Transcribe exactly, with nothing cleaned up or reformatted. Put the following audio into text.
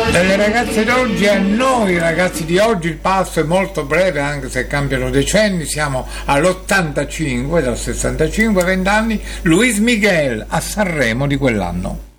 Dalle ragazze d'oggi a noi ragazzi di oggi il passo è molto breve, anche se cambiano decenni. Siamo all'ottantacinque, dal sessantacinque, venti anni, Luis Miguel a Sanremo di quell'anno.